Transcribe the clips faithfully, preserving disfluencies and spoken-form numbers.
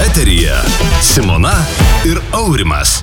Eteryje Simona ir Aurimas.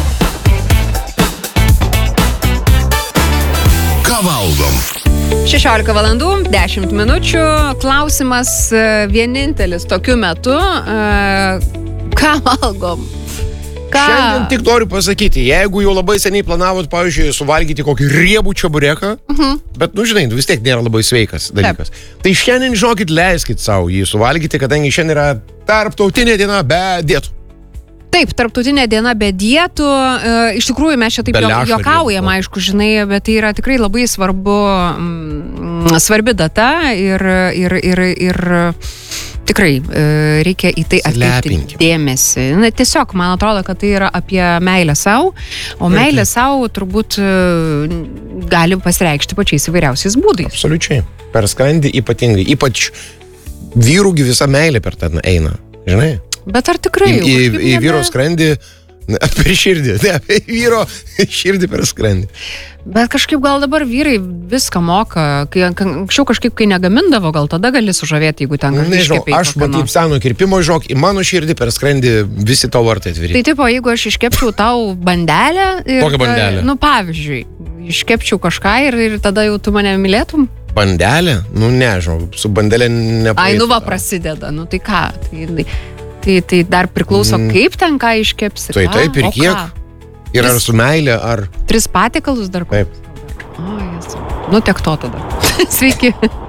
Ką valgom? šešiolika valandų, dešimt minučių. Klausimas vienintelis tokiu metu. Ką valgom? Ką? Šiandien tik noriu pasakyti, jeigu jau labai seniai planavot, pavyzdžiui, suvalgyti kokį riebų čebureką, uh-huh. bet, nu, žinai, vis tiek nėra labai sveikas dalykas. Taip. Tai šiandien, žinokit, leiskit savo jį suvalgyti, kadangi šiandien yra tarptautinė diena be dietų. Taip, tarptautinė diena be dietų. E, iš tikrųjų, mes čia taip jo, jokaujam, aišku, žinai, bet tai yra tikrai labai svarbu, m, svarbi data ir, ir, ir, ir tikrai e, reikia į tai atkreipti dėmesį. Na, tiesiog, man atrodo, kad tai yra apie meilę savo, o meilė savo turbūt e, gali pasireikšti pačiais įvairiausiais būdais. Absoliučiai. Per skrandį ypatingai. Ypač vyrųgi visa meilė per ten eina, žinai? Bet ar tikrai? Į, į, į vyro skrandį, per širdį, ne, vyro širdį per skrandį. Bet kažkaip gal dabar vyrai viską moka, kai anksčiau kažkaip, kai negamindavo, gal tada gali sužavėti, jeigu ten kažkaip iškepėjai. Aš matyt seno kirpimo, žok, į mano širdį per skrandį visi tau vartai atviri. Tai tipo, jeigu aš iškepčiau tau bandelę ir... Kokią bandelę? Nu, pavyzdžiui, iškepčiau kažką ir, ir tada jau tu mane mylėtum? Bandelę? Nu, ne, žinau, su bandelė nepaėtų. Ai, nu va, prasideda, nu tai ką? Tai, tai, tai dar priklauso, mm. kaip ten ką iškepsi. Tai taip, ir kiek? Ir ar su meilė, ar... Tris patiekalus dar? Taip. O, jas. Nu, tiek to tada. Sveiki.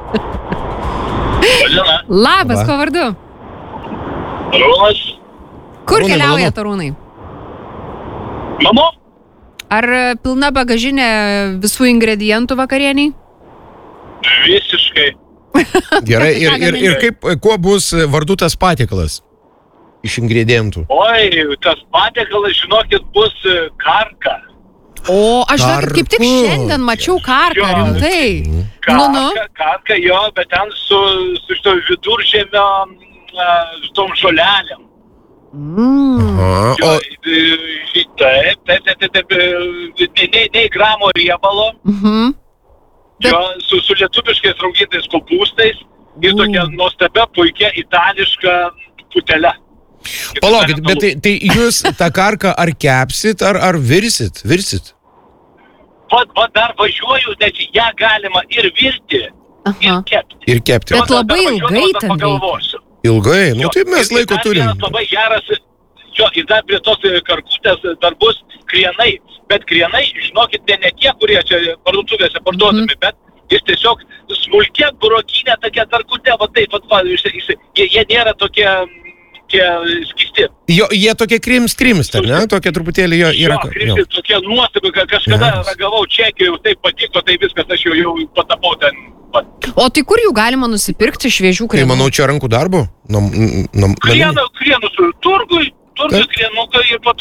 Labas, ko vardu? Arūnas. Kur Arūnai, keliauja malonu. Arūnai? Mamo? Ar pilna bagažinė visų ingredientų vakarieniai? Visiškai. Gerai, ir, ir, ir kaip, kuo bus vardu tas patiekalas iš ingredientų? Oi, tas patiekalas, žinokit, bus karka. O, aš žinokit, kaip tik šiandien mačiau karką, Jo. rimtai. Karka, Nu, nu. karka, jo, bet ten su, su šito viduržemio uh, tom žolelėm. Mm. Aha, Jo, o, taip, taip, taip, taip, taip, nei, nei gramo riebalo, Mhm. Bet- jo, su, su lietuviškais raugintais kopūstais ir Mm. tokia nuostabia, puikia itališka putelė. palaukit, bet tai, tai jūs tą karką ar kepsit, ar, ar virsit? Virsit? Vat, vat dar važiuoju, nes ją galima ir virti, Aha. ir kepti. Ir kepti? Bet Vat labai dar ilgai važiuodamas ten pagalvosiu. Ilgai? Nu, Jo, taip mes ir laiko dar turim. vienas labai geras, jo, ir dar prie tos karkutės dar bus krienai. Bet krienai, žinokit, ne, ne tie, kurie čia parduotuvėse parduodami, Mhm. bet jis tiesiog smulkia burokinė tokia karkutė, va taip, va, va, jis, jis, jie, jie nėra tokie, tie skisti. Jo, jie tokie krims krims, ar ne? Tokie truputėlį jo yra. Jo, kristi, tokie nuostabi, kad kažkada Geras. ragavau Čekijoje, taip patiko, tai viskas, aš jau, jau patapau ten. Va. O tai kur jų galima nusipirkti šviežių Tai kremų? manau, čia rankų darbo? Nam, nam, Krienų, krienų su turgui, turgui Taip. krienukai ir po to